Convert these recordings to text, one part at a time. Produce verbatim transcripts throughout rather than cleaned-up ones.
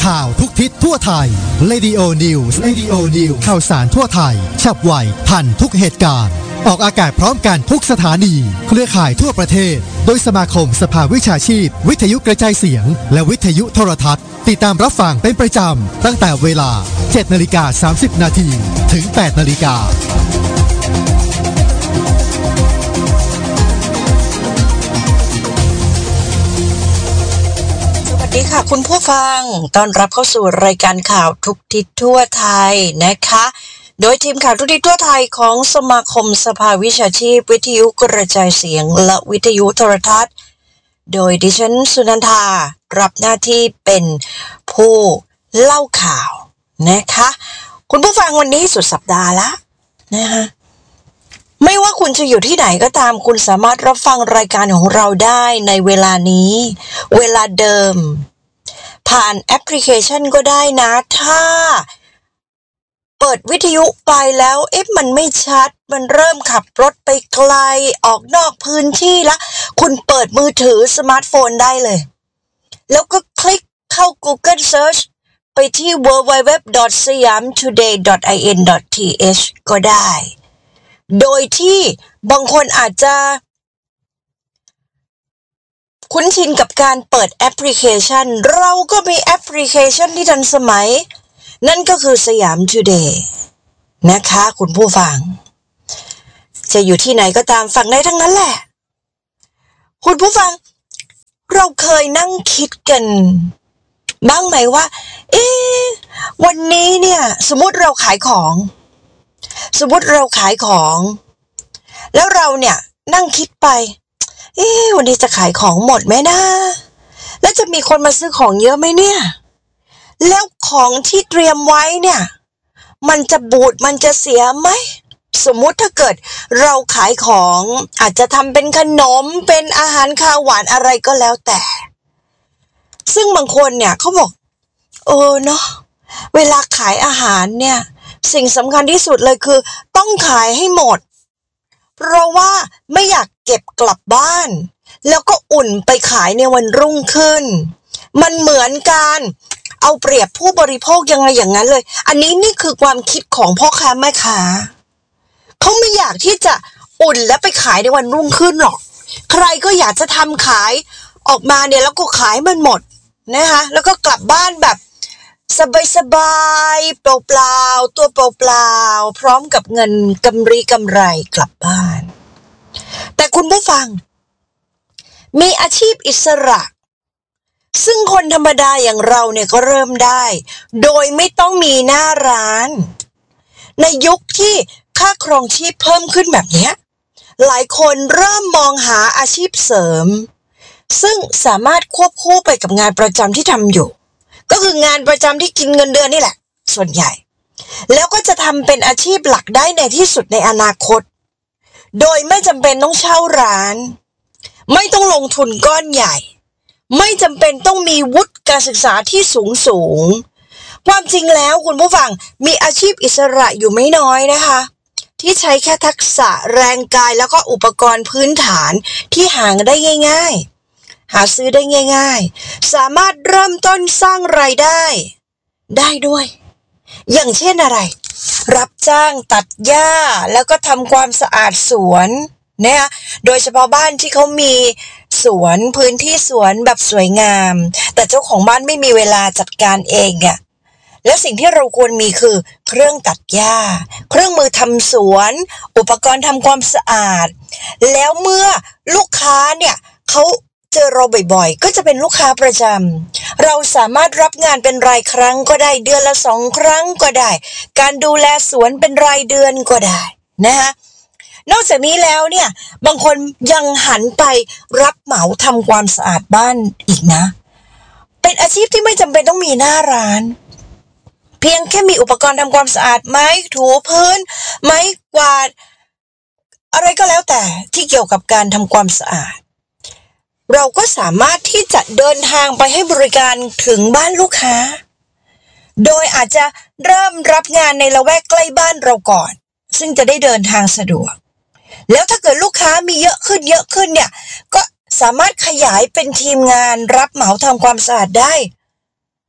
ข่าวทุกทิศทั่วไทย Radio News Radio News ข่าวสารทั่วไทยฉับไวทันทุกเหตุการณ์ออกอากาศพร้อมกันทุกสถานีเครือข่ายทั่วประเทศโดยสมาคมสภาวิชาชีพวิทยุกระจายเสียงและวิทยุโทรทัศน์ติดตามรับฟังเป็นประจำตั้งแต่เวลา เจ็ดนาฬิกาสามสิบนาทีถึง แปดนาฬิกาสวัสดีค่ะคุณผู้ฟังต้อนรับเข้าสู่รายการข่าวทุกทิศทั่วไทยนะคะโดยทีมข่าวทุกทิศทั่วไทยของสมาคมสภาวิชาชีพวิทยุกระจายเสียงและวิทยุโทรทัศน์โดยดิฉันสุนันทารับหน้าที่เป็นผู้เล่าข่าวนะคะคุณผู้ฟังวันนี้สุดสัปดาห์ละนะคะไม่ว่าคุณจะอยู่ที่ไหนก็ตามคุณสามารถรับฟังรายการของเราได้ในเวลานี้เวลาเดิมผ่านแอปพลิเคชันก็ได้นะถ้าเปิดวิทยุไปแล้วเอ๊ะมันไม่ชัดมันเริ่มขับรถไปไกลออกนอกพื้นที่ละคุณเปิดมือถือสมาร์ทโฟนได้เลยแล้วก็คลิกเข้า Google Search ไปที่ ดับเบิลยู ดับเบิลยู ดับเบิลยู ดอท สยามทูเดย์ ดอท ไอ เอ็น ดอท ที เอช ก็ได้โดยที่บางคนอาจจะคุ้นชินกับการเปิดแอปพลิเคชันเราก็มีแอปพลิเคชันที่ทันสมัยนั่นก็คือสยามทูเดย์นะคะคุณผู้ฟังจะอยู่ที่ไหนก็ตามฟังได้ทั้งนั้นแหละคุณผู้ฟังเราเคยนั่งคิดกันบ้างไหมว่าเอ๊ะวันนี้เนี่ยสมมุติเราขายของสมมุติเราขายของแล้วเราเนี่ยนั่งคิดไปเอ๊ะวันนี้จะขายของหมดไหมนะแล้วจะมีคนมาซื้อของเยอะไหมเนี่ยแล้วของที่เตรียมไว้เนี่ยมันจะบูดมันจะเสียไหมสมมุติถ้าเกิดเราขายของอาจจะทำเป็นขนมเป็นอาหารคาวหวานอะไรก็แล้วแต่ซึ่งบางคนเนี่ยเขาบอกเออเนาะเวลาขายอาหารเนี่ยสิ่งสำคัญที่สุดเลยคือต้องขายให้หมดเพราะว่าไม่อยากเก็บกลับบ้านแล้วก็อุ่นไปขายในวันรุ่งขึ้นมันเหมือนกันเอาเปรียบผู้บริโภคยังไงอย่างนั้นเลยอันนี้นี่คือความคิดของพ่อค้าแม่ค้าเขาไม่อยากที่จะอุ่นแล้วไปขายในวันรุ่งขึ้นหรอกใครก็อยากจะทำขายออกมาเนี่ยแล้วก็ขายมันหมดนะคะแล้วก็กลับบ้านแบบสบายๆเปล่าๆตัวเปล่าๆพร้อมกับเงินกำไรกำไรกลับบ้านแต่คุณผู้ฟังมีอาชีพอิสระซึ่งคนธรรมดาอย่างเราเนี่ยก็เริ่มได้โดยไม่ต้องมีหน้าร้านในยุคที่ค่าครองชีพเพิ่มขึ้นแบบนี้หลายคนเริ่มมองหาอาชีพเสริมซึ่งสามารถควบคู่ไปกับงานประจำที่ทำอยู่ก็คืองานประจำที่กินเงินเดือนนี่แหละส่วนใหญ่แล้วก็จะทำเป็นอาชีพหลักได้ในที่สุดในอนาคตโดยไม่จำเป็นต้องเช่าร้านไม่ต้องลงทุนก้อนใหญ่ไม่จำเป็นต้องมีวุฒิการศึกษาที่สูงสูงความจริงแล้วคุณผู้ฟังมีอาชีพอิสระอยู่ไม่น้อยนะคะที่ใช้แค่ทักษะแรงกายแล้วก็อุปกรณ์พื้นฐานที่หาได้ง่ายๆหาซื้อได้ง่ายๆสามารถเริ่มต้นสร้างรายได้ได้ด้วยอย่างเช่นอะไรรับจ้างตัดหญ้าแล้วก็ทำความสะอาดสวนนะคะโดยเฉพาะบ้านที่เขามีสวนพื้นที่สวนแบบสวยงามแต่เจ้าของบ้านไม่มีเวลาจัดการเองอ่ะแล้วสิ่งที่เราควรมีคือเครื่องตัดหญ้าเครื่องมือทำสวนอุปกรณ์ทำความสะอาดแล้วเมื่อลูกค้าเนี่ยเขาเจอเราบ่อยๆก็จะเป็นลูกค้าประจำเราสามารถรับงานเป็นรายครั้งก็ได้เดือนละสองครั้งก็ได้การดูแลสวนเป็นรายเดือนก็ได้นะคะนอกจากนี้แล้วเนี่ยบางคนยังหันไปรับเหมาทำความสะอาดบ้านอีกนะเป็นอาชีพที่ไม่จำเป็นต้องมีหน้าร้านเพียงแค่มีอุปกรณ์ทำความสะอาดไม้ถูพื้นไม้กวาดอะไรก็แล้วแต่ที่เกี่ยวกับการทำความสะอาดเราก็สามารถที่จะเดินทางไปให้บริการถึงบ้านลูกค้าโดยอาจจะเริ่มรับงานในละแวกใกล้บ้านเราก่อนซึ่งจะได้เดินทางสะดวกแล้วถ้าเกิดลูกค้ามีเยอะขึ้นเยอะขึ้นเนี่ยก็สามารถขยายเป็นทีมงานรับเหมาทำความสะอาดได้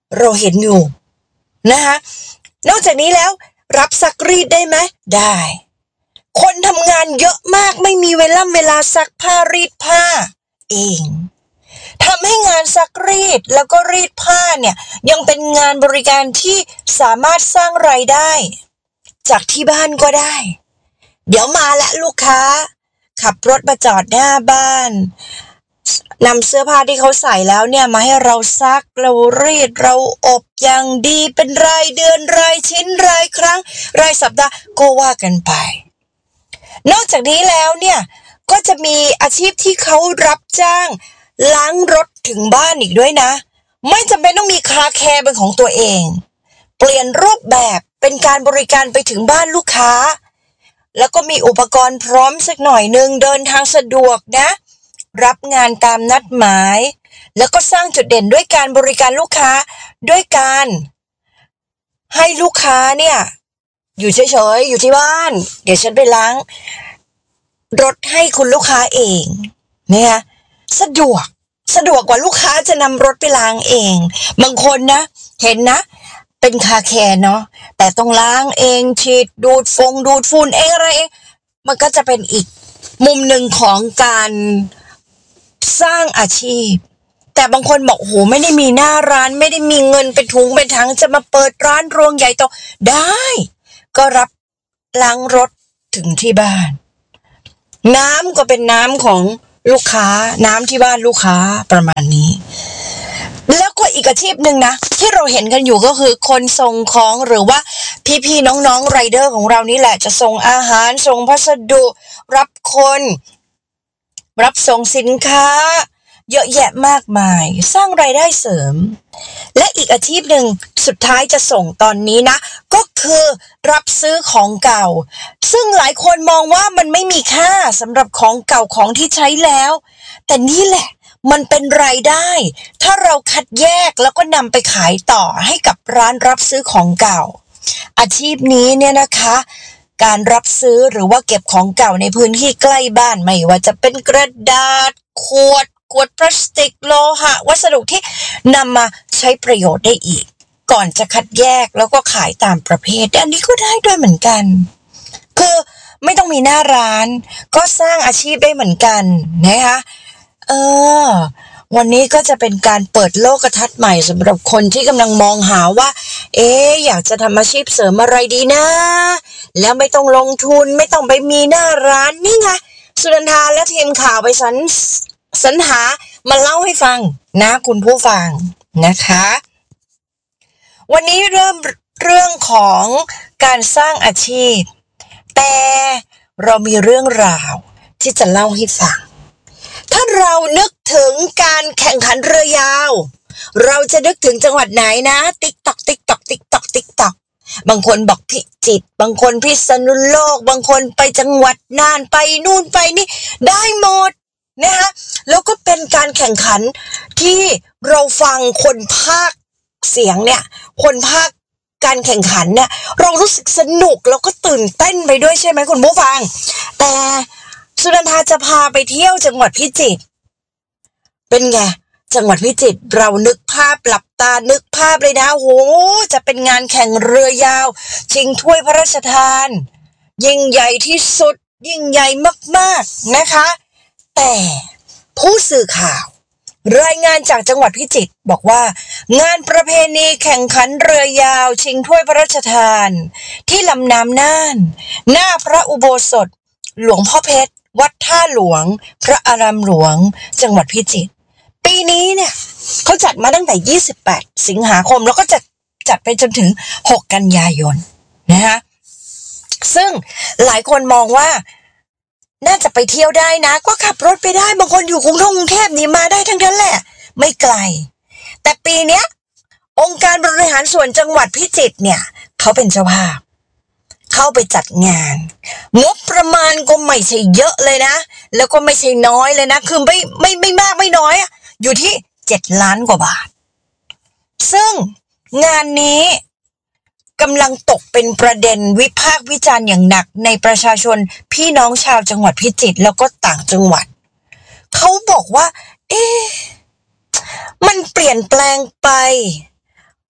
เราเห็นอยู่นะคะนอกจากนี้แล้วรับซักรีดได้ไหมได้คนทำงานเยอะมากไม่มีเวลาเวลาซักผ้ารีดผ้าเองทำให้งานซักรีดแล้วก็รีดผ้าเนี่ยยังเป็นงานบริการที่สามารถสร้างรายได้จากที่บ้านก็ได้เดี๋ยวมาและลูกค้าขับรถมาจอดหน้าบ้านนำเสื้อผ้าที่เขาใส่แล้วเนี่ยมาให้เราซักเรารีดเราอบอย่างดีเป็นรายเดือนรายชิ้นรายครั้งรายสัปดาห์ก็ว่ากันไปนอกจากนี้แล้วเนี่ยก็จะมีอาชีพที่เขารับจ้างล้างรถถึงบ้านอีกด้วยนะไม่จำเป็นต้องมีคาแคร์เป็นของตัวเองเปลี่ยนรูปแบบเป็นการบริการไปถึงบ้านลูกค้าแล้วก็มีอุปกรณ์พร้อมสักหน่อยนึงเดินทางสะดวกนะรับงานตามนัดหมายแล้วก็สร้างจุดเด่นด้วยการบริการลูกค้าด้วยการให้ลูกค้าเนี่ยอยู่เฉยๆอยู่ที่บ้านเดี๋ยวฉันไปล้างรถให้คุณลูกค้าเองเนี่ยสะดวกสะดวกกว่าลูกค้าจะนำรถไปล้างเองบางคนนะเห็นนะเป็นคาแคร์เนาะแต่ต้องล้างเองฉีดดูดฟงดูดฝุ่นเองอะไรเองมันก็จะเป็นอีกมุมหนึ่งของการสร้างอาชีพแต่บางคนบอกโอ้โหไม่ได้มีหน้าร้านไม่ได้มีเงินเป็นถุงเป็นถังจะมาเปิดร้านโรงใหญ่โตได้ก็รับล้างรถถึงที่บ้านน้ำก็เป็นน้ำของลูกค้าน้ำที่บ้านลูกค้าประมาณนี้แล้วก็อีกอาชีพหนึ่งนะที่เราเห็นกันอยู่ก็คือคนส่งของหรือว่าพี่ๆน้องๆไรเดอร์ของเรานี่แหละจะส่งอาหารส่งพัสดุรับคนรับส่งสินค้าเยอะแยะมากมายสร้างรายได้เสริมและอีกอาชีพหนึ่งสุดท้ายจะส่งตอนนี้นะก็คือรับซื้อของเก่าซึ่งหลายคนมองว่ามันไม่มีค่าสำหรับของเก่าของที่ใช้แล้วแต่นี่แหละมันเป็นรายได้ถ้าเราคัดแยกแล้วก็นำไปขายต่อให้กับร้านรับซื้อของเก่าอาชีพนี้เนี่ยนะคะการรับซื้อหรือว่าเก็บของเก่าในพื้นที่ใกล้บ้านไม่ว่าจะเป็นกระดาษขวดขวดพลาสติกโลหะวัสดุที่นำมาใช้ประโยชน์ได้อีกก่อนจะคัดแยกแล้วก็ขายตามประเภทอันนี้ก็ได้ด้วยเหมือนกันคือไม่ต้องมีหน้าร้านก็สร้างอาชีพได้เหมือนกันนะคะเออวันนี้ก็จะเป็นการเปิดโลกทัศน์ใหม่สำหรับคนที่กำลังมองหาว่าเอ๊ะอยากจะทำอาชีพเสริมอะไรดีนะแล้วไม่ต้องลงทุนไม่ต้องไปมีหน้าร้านนี่ไงสุนันทาและทีมข่าวไปสรรสรรหามาเล่าให้ฟังนะคุณผู้ฟังนะคะวันนี้เริ่มเรื่องของการสร้างอาชีพแต่เรามีเรื่องราวที่จะเล่าให้ฟังถ้าเรานึกถึงการแข่งขันเรือยาวเราจะนึกถึงจังหวัดไหนนะติ๊กตอกติ๊กตอกติ๊กตอกติ๊กตอกบางคนบอกพิจิตรบางคนพิษณุโลกบางคนไปจังหวัดน่านไปนู่นไปนี่ได้หมดนะคะแล้วก็เป็นการแข่งขันที่เราฟังคนพากย์เสียงเนี่ยคนพากย์การแข่งขันเนี่ยเรารู้สึกสนุกแล้วก็ตื่นเต้นไปด้วยใช่ไหมคุณผู้ฟังแต่สุนันทาจะพาไปเที่ยวจังหวัดพิจิตรเป็นไงจังหวัดพิจิตรเรานึกภาพหลับตานึกภาพเลยนะโหจะเป็นงานแข่งเรือยาวชิงถ้วยพระราชทานยิ่งใหญ่ที่สุดยิ่งใหญ่มากๆนะคะแต่ผู้สื่อข่าวรายงานจากจังหวัดพิจิตรบอกว่างานประเพณีแข่งขันเรือยาวชิงถ้วยพระราชทานที่ลำน้ำน่านหน้าพระอุโบสถหลวงพ่อเพชรวัดท่าหลวงพระอารามหลวงจังหวัดพิจิตรปีนี้เนี่ยเขาจัดมาตั้งแต่ยี่สิบแปดสิงหาคมแล้วก็จะจัดไปจนถึงหกกันยายนนะคะซึ่งหลายคนมองว่าน่าจะไปเที่ยวได้นะก็ขับรถไปได้บางคนอยู่กรุงเทพกรุงเทพนี่มาได้ทั้งนั้นแหละไม่ไกลแต่ปีเนี้ยองค์การบริหารส่วนจังหวัดพิจิตรเนี่ยเขาเป็นเจ้าภาพเข้าไปจัดงานงบประมาณก็ไม่ใช่เยอะเลยนะแล้วก็ไม่ใช่น้อยเลยนะคือไม่ไม่ไม่มากไม่น้อยอยู่ที่เจ็ดล้านกว่าบาทซึ่งงานนี้กำลังตกเป็นประเด็นวิพากษ์วิจารณ์อย่างหนักในประชาชนพี่น้องชาวจังหวัดพิจิตรแล้วก็ต่างจังหวัดเขาบอกว่าเอ๊ะมันเปลี่ยนแปลงไป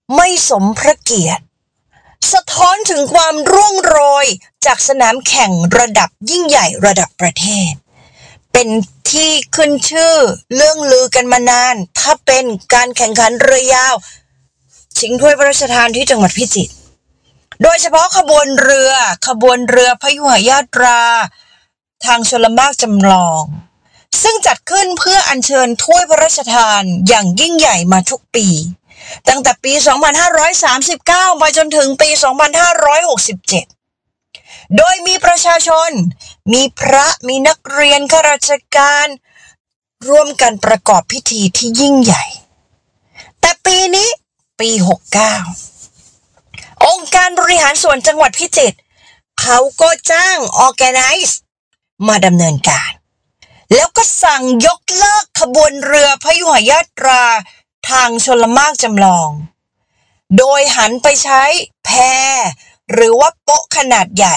ไม่สมพระเกียรติสะท้อนถึงความร่วงโรยจากสนามแข่งระดับยิ่งใหญ่ระดับประเทศเป็นที่ขึ้นชื่อเรื่องลือกันมานานถ้าเป็นการแข่งขันเรือยาวชิงถ้วยพระราชทานที่จังหวัดพิจิตรโดยเฉพาะขบวนเรือขบวนเรือพยุหยาตราทางชลมารจำลองซึ่งจัดขึ้นเพื่ออัญเชิญถ้วยพระราชทานอย่างยิ่งใหญ่มาทุกปีตั้งแต่ปีสองพันห้าร้อยสามสิบเก้าไปจนถึงปีสองพันห้าร้อยหกสิบเจ็ดโดยมีประชาชนมีพระมีนักเรียนข้าราชการร่วมกันประกอบพิธีที่ยิ่งใหญ่แต่ปีนี้ปีหกสิบเก้าองค์การบริหารส่วนจังหวัดพิจิตรเขาก็จ้าง Organize มาดำเนินการแล้วก็สั่งยกเลิกขบวนเรือพยุหยาตราทางชลมารจำลองโดยหันไปใช้แพหรือว่าโป๊ะขนาดใหญ่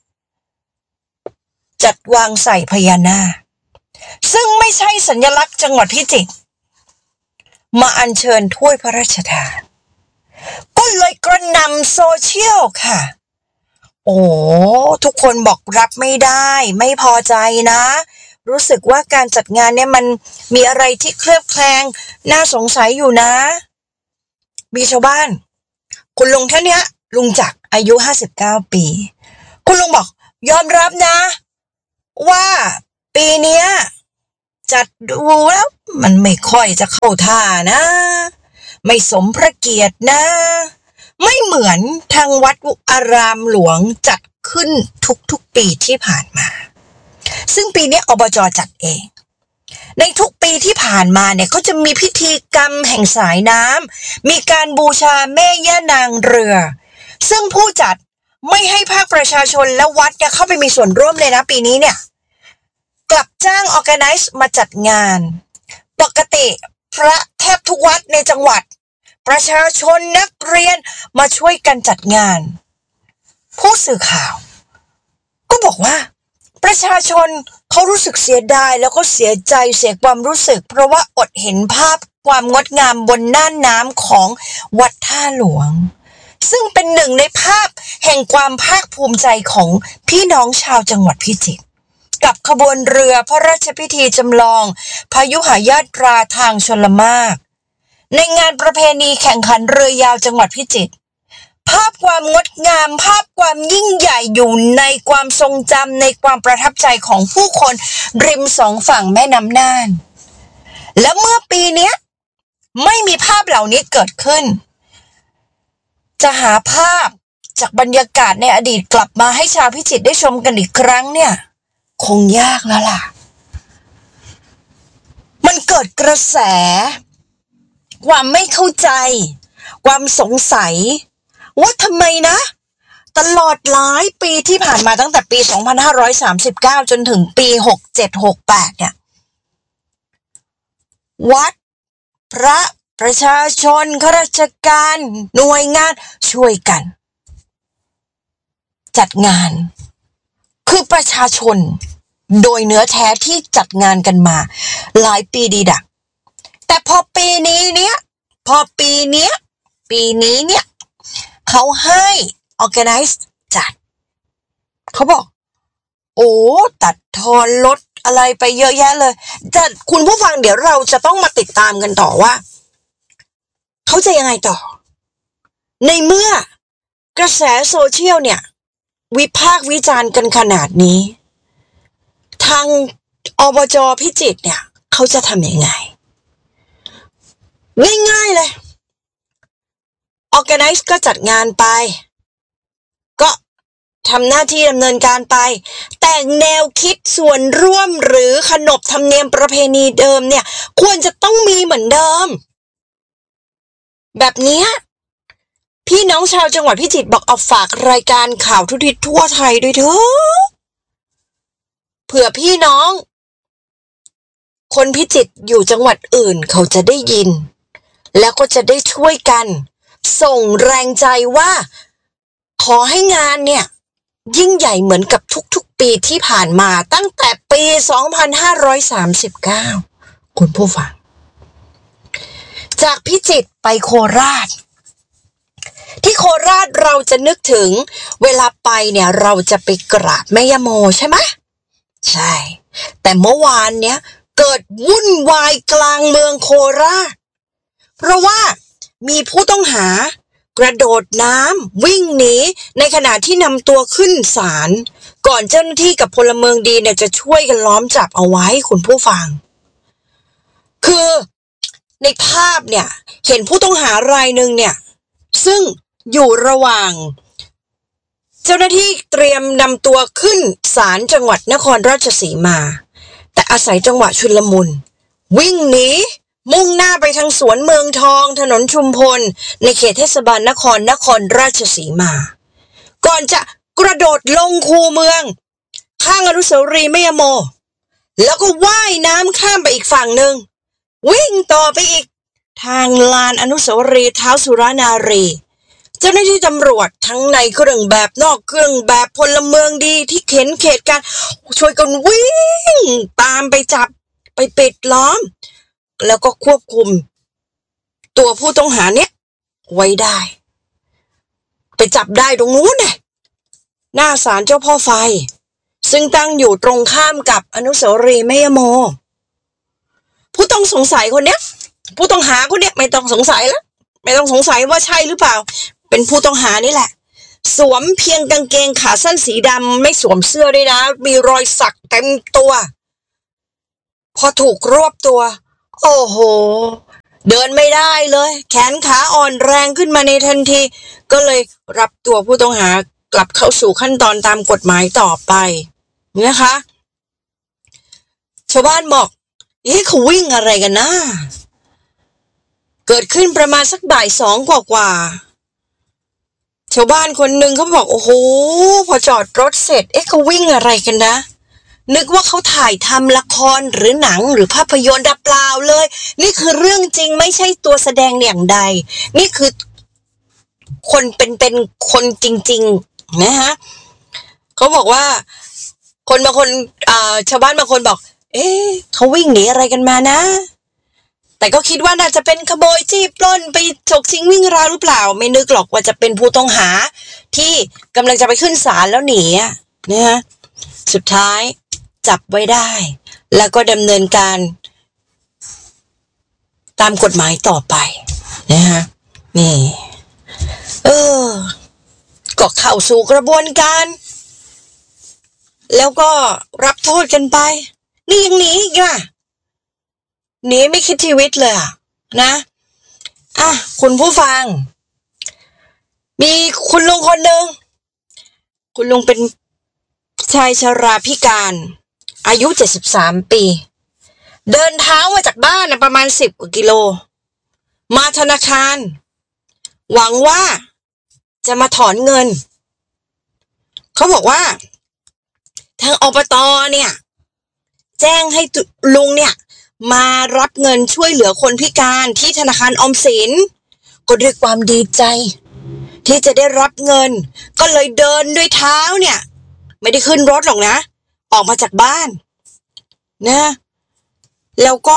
จัดวางใส่พญานาคซึ่งไม่ใช่สัญลักษณ์จังหวัดพิจิตรมาอัญเชิญถ้วยพระราชทานก็เลยกระหน่ำโซเชียลค่ะโอ้ทุกคนบอกรับไม่ได้ไม่พอใจนะรู้สึกว่าการจัดงานเนี่ยมันมีอะไรที่เคลือบแคลงน่าสงสัยอยู่นะมีชาวบ้านคุณลุงท่านเนี้ยลุงจักรอายุห้าสิบเก้าปีคุณลุงบอกยอมรับนะว่าปีเนี้ยจัดดูแล้วมันไม่ค่อยจะเข้าท่านะไม่สมพระเกียรตินะไม่เหมือนทางวัดอารามหลวงจัดขึ้นทุกๆปีที่ผ่านมาซึ่งปีนี้อบจ.จัดเองในทุกปีที่ผ่านมาเนี่ยเขาจะมีพิธีกรรมแห่งสายน้ำมีการบูชาแม่ย่านางเรือซึ่งผู้จัดไม่ให้ภาคประชาชนและวัดเนี่ยเข้าไปมีส่วนร่วมเลยนะปีนี้เนี่ยกลับจ้าง Organize มาจัดงานปกติพระแทบทุกวัดในจังหวัดประชาชนนักเรียนมาช่วยกันจัดงานผู้สื่อข่าวก็บอกว่าประชาชนเขารู้สึกเสียดายแล้วก็เสียใจเสียความรู้สึกเพราะว่าอดเห็นภาพความงดงามบนน่านน้ำของวัดท่าหลวงซึ่งเป็นหนึ่งในภาพแห่งความภาคภูมิใจของพี่น้องชาวจังหวัดพิจิตรกับขบวนเรือพระราชพิธีจำลองพยุหยาตราทางชลมารในงานประเพณีแข่งขันเรือยาวจังหวัดพิจิตรภาพความงดงามภาพความยิ่งใหญ่อยู่ในความทรงจำในความประทับใจของผู้คนริมสองฝั่งแม่น้ำน่านและเมื่อปีนี้ไม่มีภาพเหล่านี้เกิดขึ้นจะหาภาพจากบรรยากาศในอดีตกลับมาให้ชาวพิจิตรได้ชมกันอีกครั้งเนี่ยคงยากแล้วล่ะมันเกิดกระแสความไม่เข้าใจความสงสัยว่าทำไมนะตลอดหลายปีที่ผ่านมาตั้งแต่ปีสองพันห้าร้อยสามสิบเก้าจนถึงปีหกสิบเจ็ด หกสิบแปดเนี่ยวัดพระประชาชนข้าราชการหน่วยงานช่วยกันจัดงานคือประชาชนโดยเนื้อแท้ที่จัดงานกันมาหลายปีดีดักแต่พอปีนี้เนี้ยพอปีเนี้ยปีนี้เนี่ยเขาให้ Organize จัดเขาบอกโอ้ตัดทอนลดอะไรไปเยอะแยะเลยแต่คุณผู้ฟังเดี๋ยวเราจะต้องมาติดตามกันต่อว่าเขาจะยังไงต่อในเมื่อกระแสโซเชียลเนี่ยวิพากษ์วิจารณ์กันขนาดนี้ทางอบจ.พิจิตรเนี่ยเขาจะทำยังไงง่ายๆเลย Organize ก็จัดงานไปก็ทำหน้าที่ดำเนินการไปแต่แนวคิดส่วนร่วมหรือขนบธรรมเนียมประเพณีเดิมเนี่ยควรจะต้องมีเหมือนเดิมแบบนี้พี่น้องชาวจังหวัดพิจิตรบอกเอาฝากรายการข่าวทุกทิศทั่วไทยด้วยเถอะเผื่อพี่น้องคนพิจิตรอยู่จังหวัดอื่นเขาจะได้ยินแล้วก็จะได้ช่วยกันส่งแรงใจว่าขอให้งานเนี่ยยิ่งใหญ่เหมือนกับทุกๆปีที่ผ่านมาตั้งแต่ปีสองพันห้าร้อยสามสิบเก้าคุณผู้ฟังจากพิจิตรไปโคราชราชเราจะนึกถึงเวลาไปเนี่ยเราจะไปกราบแม่ย่าโมใช่ไหมใช่แต่เมื่อวานเนี้ยเกิดวุ่นวายกลางเมืองโคราชเพราะว่ามีผู้ต้องหากระโดดน้ำวิ่งหนีในขณะที่นำตัวขึ้นศาลก่อนเจ้าหน้าที่กับพลเมืองดีเนี่ยจะช่วยกันล้อมจับเอาไว้คุณผู้ฟังคือในภาพเนี่ยเห็นผู้ต้องหารายหนึ่งเนี่ยซึ่งอยู่ระหว่างเจ้าหน้าที่เตรียมนำตัวขึ้นศาลจังหวัดนครราชสีมาแต่อาศัยจังหวะชุลมุนวิ่งหนีมุ่งหน้าไปทางสวนเมืองทองถนนชุมพลในเขตเทศบาลนครนครราชสีมาก่อนจะกระโดดลงคูเมืองข้างอนุสาวรีย์แม่ย่าโมแล้วก็ว่ายน้ำข้ามไปอีกฝั่งหนึ่งวิ่งต่อไปอีกทางลานอนุสาวรีย์ท้าวสุรนารีเจ้าหน้าที่ตำรวจทั้งในเครื่องแบบนอกเครื่องแบบพลเมืองดีที่เข็นเขตการช่วยกันวิ่งตามไปจับไปปิดล้อมแล้วก็ควบคุมตัวผู้ต้องหาเนี้ยไว้ได้ไปจับได้ตรงนู้นเนี่ยหน้าศาลเจ้าพ่อไฟซึ่งตั้งอยู่ตรงข้ามกับอนุสาวรีย์แม่ย่าโมผู้ต้องสงสัยคนเนี้ยผู้ต้องหาคนเนี้ยไม่ต้องสงสัยแล้วไม่ต้องสงสัยว่าใช่หรือเปล่าเป็นผู้ต้องหานี่แหละสวมเพียงกางเกงขาสั้นสีดำไม่สวมเสื้อด้วยนะมีรอยสักเต็มตัวพอถูกรวบตัวโอ้โหเดินไม่ได้เลยแขนขาอ่อนแรงขึ้นมาในทันทีก็เลยรับตัวผู้ต้องหากลับเข้าสู่ขั้นตอนตามกฎหมายต่อไปนะคะชาวบ้านบอกเอ๊ะเขาวิ่งอะไรกันนะเกิดขึ้นประมาณสักบ่ายสองกว่าๆชาวบ้านคนหนึ่งเขาบอกโอ้โหพอจอดรถเสร็จเอ๊ะเขาวิ่งอะไรกันนะนึกว่าเขาถ่ายทำละครหรือหนังหรือภาพยนตร์ดับเปล่าเลยนี่คือเรื่องจริงไม่ใช่ตัวแสดงอย่างใดนี่คือคนเป็นเป็นคนจริงๆนะฮะเขาบอกว่าคนบางคนอ่าชาวบ้านบางคนบอกเอ๊ะเขาวิ่งหนีอะไรกันมานะแต่ก็คิดว่าน่าจะเป็นขโมยจี้ปล้นไปฉกชิงวิ่งราวหรือเปล่าไม่นึกหรอกว่าจะเป็นผู้ต้องหาที่กำลังจะไปขึ้นศาลแล้วหนีนะฮะสุดท้ายจับไว้ได้แล้วก็ดำเนินการตามกฎหมายต่อไปนะฮะนี่เออก็เข้าสู่กระบวนการแล้วก็รับโทษกันไปนี่ยังหนีอีกอ่ะหนีไม่คิดชีวิตเลยอ่ะนะอ่ะคุณผู้ฟังมีคุณลุงคนหนึ่งคุณลุงเป็นชายชราพิการอายุเจ็ดสิบสามปีเดินเท้ามาจากบ้านนะประมาณสิบกว่ากิโลมาธนาคารหวังว่าจะมาถอนเงินเขาบอกว่าทางอบต.เนี่ยแจ้งให้ลุงเนี่ยมารับเงินช่วยเหลือคนพิการที่ธนาคารออมสินก็ด้วยความดีใจที่จะได้รับเงินก็เลยเดินด้วยเท้าเนี่ยไม่ได้ขึ้นรถหรอกนะออกมาจากบ้านนะแล้วก็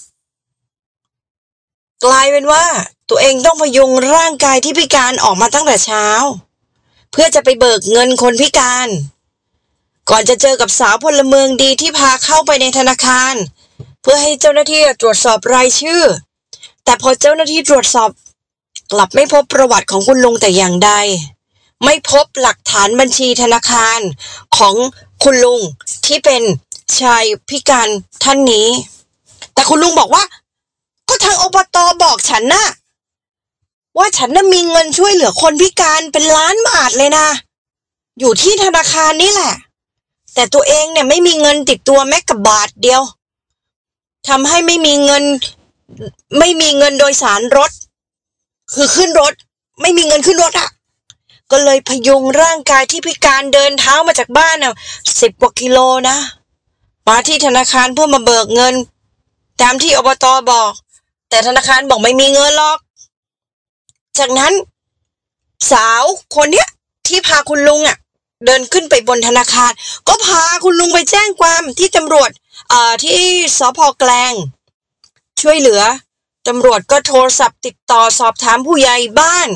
กลายเป็นว่าตัวเองต้องพยุงร่างกายที่พิการออกมาตั้งแต่เช้าเพื่อจะไปเบิกเงินคนพิการก่อนจะเจอกับสาวพลเมืองดีที่พาเข้าไปในธนาคารเพื่อให้เจ้าหน้าที่ตรวจสอบรายชื่อแต่พอเจ้าหน้าที่ตรวจสอบกลับไม่พบประวัติของคุณลุงแต่อย่างใดไม่พบหลักฐานบัญชีธนาคารของคุณลุงที่เป็นชายพิการท่านนี้แต่คุณลุงบอกว่าก็ทางอบต.บอกฉันนะว่าฉันน่ะมีเงินช่วยเหลือคนพิการเป็นล้านบาทเลยนะอยู่ที่ธนาคารนี่แหละแต่ตัวเองเนี่ยไม่มีเงินติดตัวแม้กับบาทเดียวทำให้ไม่มีเงินไม่มีเงินโดยสารรถคือขึ้นรถไม่มีเงินขึ้นรถอ่ะก็เลยพยุงร่างกายที่พิการเดินเท้ามาจากบ้านน่ะสิบกว่ากิโลนะมาที่ธนาคารเพื่อมาเบิกเงินตามที่อบต.บอกแต่ธนาคารบอกไม่มีเงินหรอกจากนั้นสาวคนเนี้ยที่พาคุณลุงอ่ะเดินขึ้นไปบนธนาคารก็พาคุณลุงไปแจ้งความที่ตำรวจเอ่อที่สภ.แกลงช่วยเหลือตำรวจก็โทรศัพท์ติดต่อสอบถามผู้ใหญ่บ้าน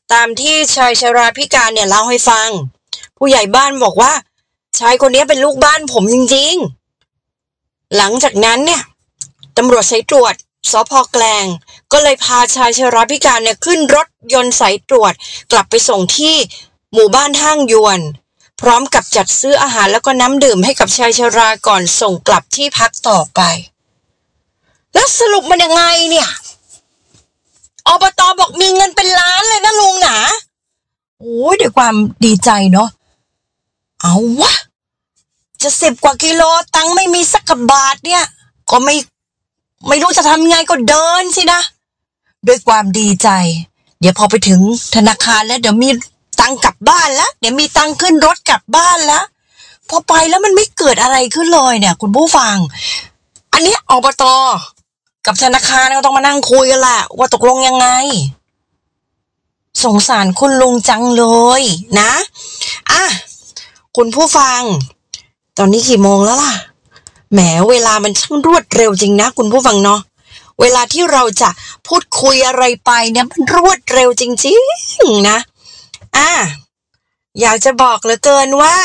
ตามที่ชายชราพิการเนี่ยเล่าให้ฟังผู้ใหญ่บ้านบอกว่าชายคนนี้เป็นลูกบ้านผมจริงๆหลังจากนั้นเนี่ยตำรวจสายตรวจสภ.แกลงก็เลยพาชายชราพิการเนี่ยขึ้นรถยนต์สายตรวจกลับไปส่งที่หมู่บ้านห้างยวนพร้อมกับจัดซื้ออาหารแล้วก็น้ำดื่มให้กับชายชราก่อนส่งกลับที่พักต่อไปแล้วสรุปมันยังไงเนี่ยอบต.บอกมีเงินเป็นล้านเลยนะลุงหนาโอ้ยด้วยความดีใจเนาะเอาวะจะสิบกว่ากิโลตังไม่มีสักกบาทเนี่ยก็ไม่ไม่รู้จะทำไงก็เดินสินะด้วยความดีใจเดี๋ยวพอไปถึงธนาคารแล้วเดี๋ยวมีตังกลับบ้านแล้วเดี๋ยวมีตังขึ้นรถกลับบ้านแล้วพอไปแล้วมันไม่เกิดอะไรขึ้นเลยเนี่ยคุณผู้ฟังอันนี้อบต.กับธนาคารก็ต้องมานั่งคุยกันแหละว่าตกลงยังไงสงสารคุณลุงจังเลยนะอ่ะคุณผู้ฟังตอนนี้กี่โมงแล้วล่ะแหมเวลามันช่างรวดเร็วจริงนะคุณผู้ฟังเนาะเวลาที่เราจะพูดคุยอะไรไปเนี่ยมันรวดเร็วจริงๆนะอ่ะอยากจะบอกเหลือเกินว่า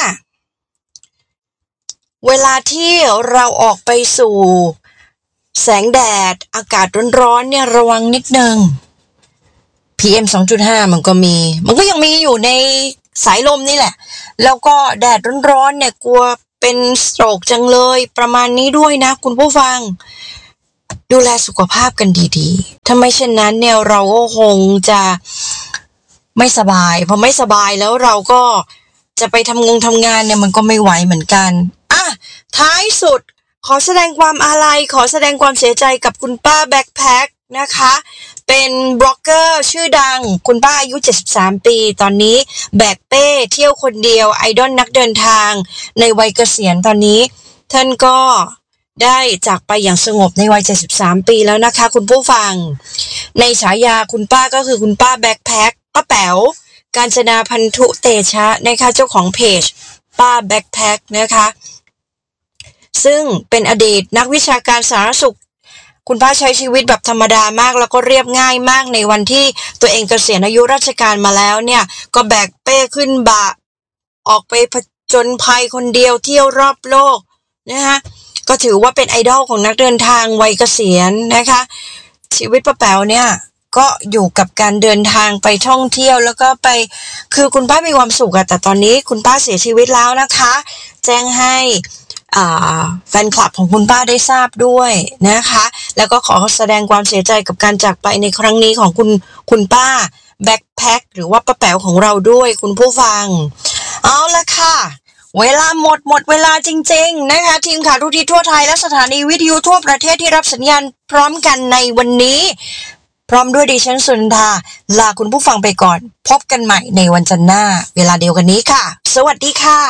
เวลาที่เราออกไปสู่แสงแดดอากาศร้อนๆเนี่ยระวังนิดนึง พี เอ็ม สองจุดห้า มันก็มีมันก็ยังมีอยู่ในสายลมนี่แหละแล้วก็แดดร้อนๆเนี่ยกลัวเป็นสโตรกจังเลยประมาณนี้ด้วยนะคุณผู้ฟังดูแลสุขภาพกันดีๆถ้าไม่เช่นนั้นเนี่ยเราก็คงจะไม่สบายพอไม่สบายแล้วเราก็จะไปทำงงทำงานเนี่ยมันก็ไม่ไหวเหมือนกันอ่ะท้ายสุดขอแสดงความอาลัยขอแสดงความเสียใจกับคุณป้าแบ็คแพ็คนะคะเป็นบล็อกเกอร์ชื่อดังคุณป้าอายุเจ็ดสิบสามปีตอนนี้แบกเป้เที่ยวคนเดียวไอดอลนักเดินทางในวัยเกษียณตอนนี้ท่านก็ได้จากไปอย่างสงบในวัยเจ็ดสิบสามปีแล้วนะคะคุณผู้ฟังในฉายาคุณป้าก็คือคุณป้าแบ็คแพ็คป้าแป๋วกาญจนาพันธุเตชะนะคะเจ้าของเพจป้าแบ็คแพ็คนะคะซึ่งเป็นอดีตนักวิชาการสาธารณสุขคุณป้าใช้ชีวิตแบบธรรมดามากแล้วก็เรียบง่ายมากในวันที่ตัวเองเกษียณอายุราชการมาแล้วเนี่ยก็แบกเป้ขึ้นบ่าออกไปผจญภัยคนเดียวเที่ยวรอบโลกนะคะก็ถือว่าเป็นไอดอลของนักเดินทางวัยเกษียณนะคะชีวิตป้าแป๋วเนี่ยก็อยู่กับการเดินทางไปท่องเที่ยวแล้วก็ไปคือคุณป้ามีความสุขอะแต่ตอนนี้คุณป้าเสียชีวิตแล้วนะคะแจ้งให้แฟนคลับของคุณป้าได้ทราบด้วยนะคะแล้วก็ขอแสดงความเสียใจกับการจากไปในครั้งนี้ของคุณคุณป้าแบ็คแพ็คหรือว่าป้าแป๋วของเราด้วยคุณผู้ฟังเอาละค่ะเวลาหมดหมดเวลาจริงๆนะคะทีมข่าวทุกที่ทั่วไทยและสถานีวิทยุทั่วประเทศที่รับสัญญาณพร้อมกันในวันนี้พร้อมด้วยดิฉันสุนทาลาคุณผู้ฟังไปก่อนพบกันใหม่ในวันจันทร์หน้าเวลาเดียวกันนี้ค่ะสวัสดีค่ะ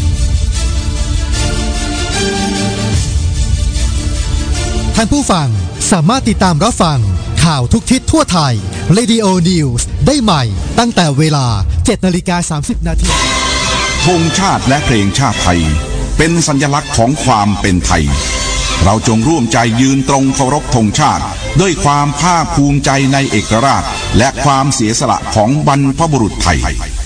ท่านผู้ฟังสามารถติดตามรับฟังข่าวทุกทิศทั่วไทย Radio News ได้ใหม่ตั้งแต่เวลา เจ็ดนาฬิกาสามสิบนาทีธงชาติและเพลงชาติไทยเป็นสัญลักษณ์ของความเป็นไทยเราจงร่วมใจยืนตรงเคารพธงชาติด้วยความภาคภูมิใจในเอกราชและความเสียสละของบรรพบุรุษไทย